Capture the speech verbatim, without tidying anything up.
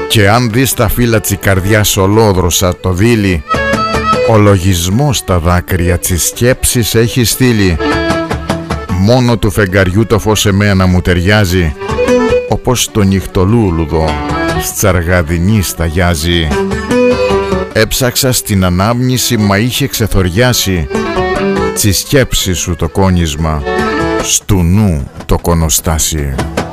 Και αν δεις τα φύλλα τσι καρδιάς ολόδροσα το δίλη, ο λογισμός τα δάκρυα τσι σκέψεις έχει στείλει. Μόνο του φεγγαριού το φως εμένα μου ταιριάζει, όπως το νυχτολούλουδο σταργαδινή σταγιάζει. Έψαξα στην ανάμνηση μα είχε ξεθοριάσει, τσι σκέψη σου το κόνισμα, στου νου το κονοστάσι.